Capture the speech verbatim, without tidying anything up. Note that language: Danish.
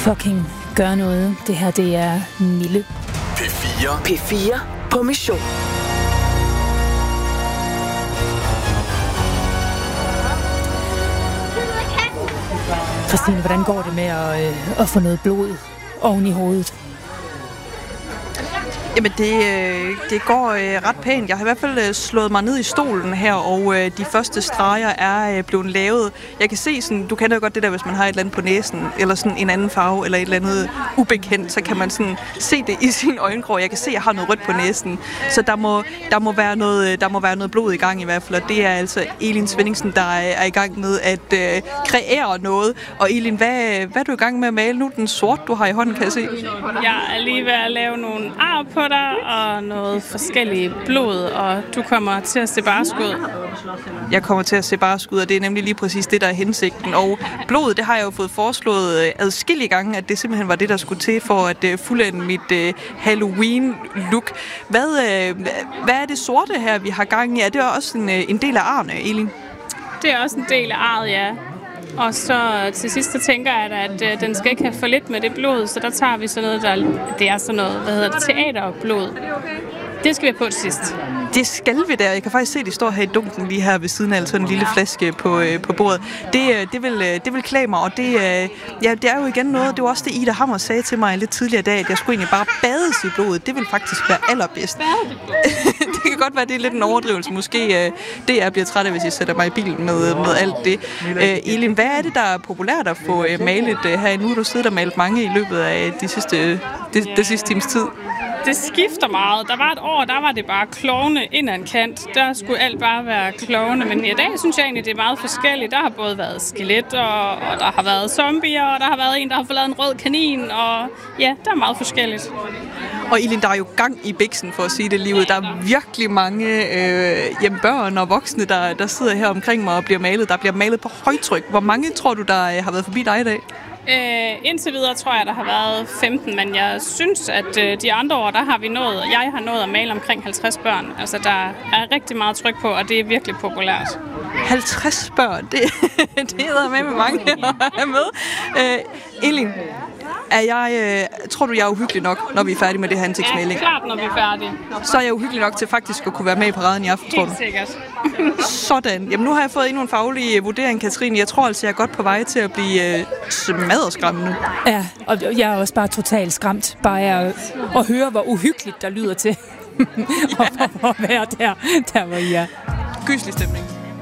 Fucking gør noget. Det her, det er Mille. P fire. P fire på mission. Christine, hvordan går det med at, øh, at få noget blod oven i hovedet? Jamen, det, det går ret pænt. Jeg har i hvert fald slået mig ned i stolen her, og de første streger er blevet lavet. Jeg kan se sådan, du kender jo godt det der, hvis man har et eller andet på næsen, eller sådan en anden farve, eller et eller andet ubekendt, så kan man sådan se det i sine øjenkrog. Jeg kan se, at jeg har noget rødt på næsen, så der må, der må, være, noget, der må være noget blod i gang i hvert fald, og det er altså Elin Svenningsen, der er i gang med at øh, kreere noget. Og Elin, hvad, hvad er du i gang med at male nu? Den sort, du har i hånden, kan jeg se. Jeg er lige ved at lave nogle ar på dig og noget forskellige blod, og du kommer til at se barsk ud. Jeg kommer til at se barsk ud, og det er nemlig lige præcis det, der er hensigten. Og blod, det har jeg jo fået foreslået adskillige gange, at det simpelthen var det, der skulle til for at uh, fuldende mit uh, Halloween-look. Hvad, uh, hvad er det sorte her, vi har gang i? Er det også en, uh, en del af arne, Elin? Det er også en del af arret, ja. Og så til sidst så tænker jeg, at øh, den skal ikke have for lidt med det blod, så der tager vi sådan noget, der det er sådan noget, hvad hedder det, teaterblod. Det skal vi på til sidst. Det skal vi der. Jeg kan faktisk se, at de står her i dunken lige her ved siden af altså en lille flaske på, øh, på bordet. Det, det, vil, det vil klæde mig, og det, øh, ja, det er jo igen noget. Det var også det, Ida Hammer sagde til mig lidt tidligere i dag, at jeg skulle egentlig bare bades i blodet. Det vil faktisk være allerbedst. Det kan godt være, det er lidt en overdrivelse. Måske øh, det er bliver træt af, hvis jeg sætter mig i bilen med, med alt det. Øh, Elin, hvad er det, der er populært at få øh, malet øh, her? Nu har du siddet og malet mange i løbet af de sidste, det, det sidste times tid. Det skifter meget. Der var et år, der var det bare klovne ind ad en kant. Der skulle alt bare være klovne, men i dag synes jeg egentlig, det er meget forskelligt. Der har både været skeletter, og der har været zombier, og der har været en, der har fået lavet en rød kanin, og ja, der er meget forskelligt. Og Elin, der er jo gang i biksen, for at sige det lige ud. Der er virkelig mange øh, jamen, børn og voksne, der, der sidder her omkring mig og bliver malet. Der bliver malet på højtryk. Hvor mange tror du, der øh, har været forbi dig i dag? Øh, indtil videre tror jeg, der har været femten, men jeg synes, at øh, de andre år, der har vi nået, jeg har nået at male omkring halvtreds børn. Altså, der er rigtig meget tryk på, og det er virkelig populært. halvtreds børn, det, det hedder med med mange at med. Øh, Elin, er jeg, øh, tror du, jeg er uhyggelig nok, når vi er færdige med det her ansigtsmaling? Ja, klart, når vi er færdige. Så er jeg uhyggelig nok til faktisk at kunne være med i paraden i aften, tror du? Helt sikkert. Sådan. Jamen, nu har jeg fået endnu en faglig vurdering, Katrine. Jeg tror altså, jeg er godt på vej til at blive øh, smadderskræmt nu. Ja, og jeg er også bare totalt skræmt. Bare at, at høre, hvor uhyggeligt der lyder til. Og for at være der, der hvor I er. Gyselig stemning.